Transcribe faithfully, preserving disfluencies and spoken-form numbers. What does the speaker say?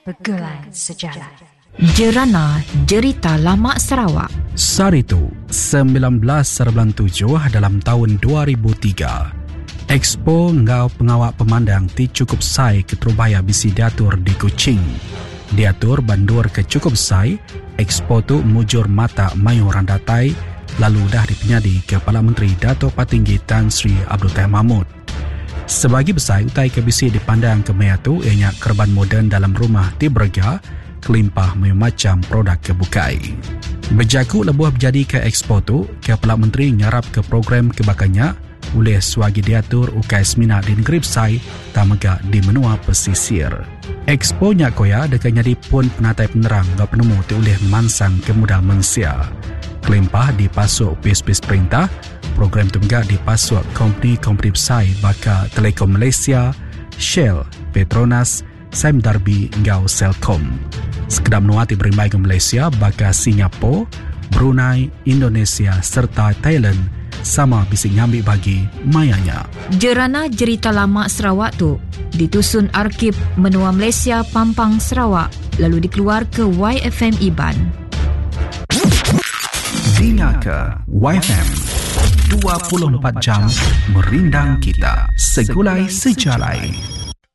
Pergelan sejalan. Jerana Jerita Lama Sarawak. Saritu sembilan belas sembilan tujuh dalam tahun dua ribu tiga. Expo Ngau Pengawak Pemandang ti cukup sai ke Terubaya bisi diatur di Kuching. Diatur bandur ke cukup sai, Expo tu mujur mata mayu randatai, lalu dah dipenyadi Kepala Menteri Dato' Patinggi Tan Sri Abdul Tahir Mahmud. Sebagi besar utai ke bisi dipandang ke maya tu ianya kerban moden dalam rumah ti berga, kelimpah mayu macam produk kebukai. Berjaku lebuh berjadi ke Expo tu, Kepala Menteri nyarap ke program kebakannya oleh suagi diatur ukai semina di negeri Besai tamagak di menua pesisir. Expo nya koya dekat nyadi pun penatai penerang gak penemu ti oleh mansang kemudah mensia. Kelimpah dipasuk pis-pis perintah, program tu juga dipasuk kompeni-kompeni besar baka Telekom Malaysia, Shell, Petronas, Sime Darby hingga Celcom. Sekedar menuati berimbai ke Malaysia baka Singapura, Brunei, Indonesia serta Thailand sama bisi nyambi bagi mayanya. Jerana Jerita Lama Sarawak tu ditusun Arkib Menua Malaysia Pampang Sarawak lalu dikeluar ke Y F M Iban. Dengar ke Y F M dua puluh empat jam merindang kita segulai sejalai.